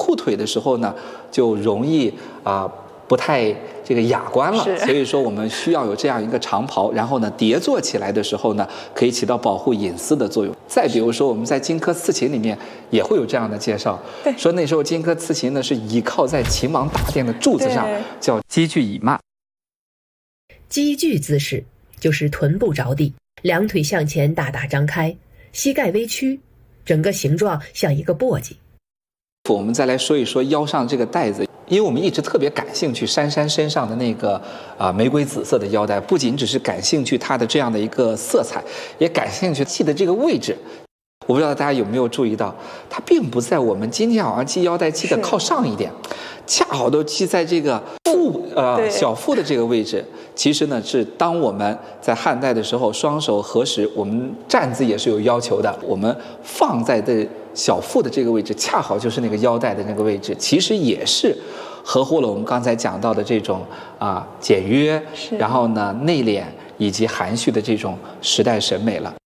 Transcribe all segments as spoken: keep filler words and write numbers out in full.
裤腿的时候呢，就容易啊、呃、不太这个雅观了。所以说我们需要有这样一个长袍，然后呢叠坐起来的时候呢，可以起到保护隐私的作用。再比如说我们在荆轲刺秦里面也会有这样的介绍，说那时候荆轲刺秦呢是倚靠在秦王大殿的柱子上，叫积聚以骂。 积聚姿势就是臀部着地，两腿向前大大张开，膝盖微曲，整个形状像一个簸箕。 我们再来说一说腰上这个带子，因为我们一直特别感兴趣珊珊身上的那个啊、呃、玫瑰紫色的腰带，不仅只是感兴趣它的这样的一个色彩，也感兴趣系的这个位置。我不知道大家有没有注意到，它并不在我们今天好像系腰带系的靠上一点，恰好都系在这个腹呃小腹的这个位置。其实呢，是当我们在汉代的时候，双手合十，我们站姿也是有要求的。我们放在的小腹的这个位置，恰好就是那个腰带的那个位置，其实也是合乎了我们刚才讲到的这种啊、呃、简约，然后呢内敛以及含蓄的这种时代审美了。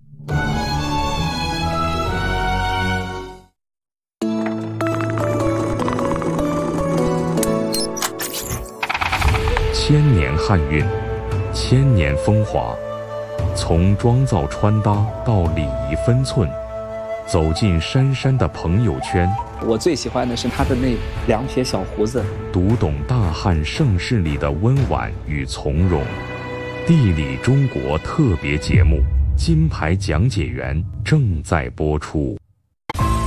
千年汉韵，千年风华，从妆造穿搭到礼仪分寸，走进珊珊的朋友圈。 我最喜欢的是她的那两撇小胡子， 读懂大汉盛世里的温婉与从容。地理中国特别节目《金牌讲解员》正在播出。